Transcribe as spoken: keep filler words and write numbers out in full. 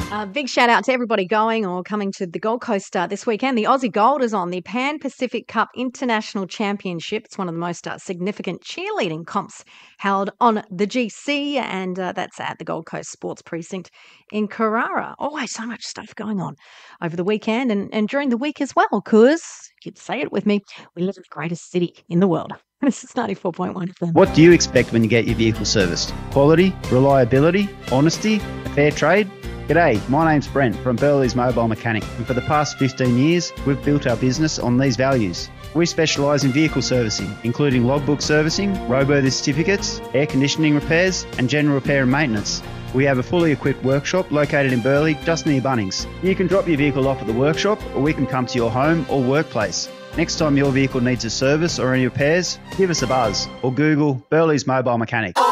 A big shout out to everybody going or coming to the Gold Coast uh, this weekend. The Aussie Gold is on the Pan Pacific Cup International Championship. It's one of the most uh, significant cheerleading comps held on the G C, and uh, that's at the Gold Coast Sports Precinct in Carrara. Always so much stuff going on over the weekend and, and during the week as well, because, you'd say it with me, we live in the greatest city in the world. This is ninety-four point one F M. What do you expect when you get your vehicle serviced? Quality, reliability, honesty, a fair trade? G'day, my name's Brent from Burley's Mobile Mechanic, and for the past fifteen years, we've built our business on these values. We specialise in vehicle servicing, including logbook servicing, roadworthy certificates, air conditioning repairs, and general repair and maintenance. We have a fully equipped workshop located in Burley, just near Bunnings. You can drop your vehicle off at the workshop, or we can come to your home or workplace. Next time your vehicle needs a service or any repairs, give us a buzz or Google Burley's Mobile Mechanic.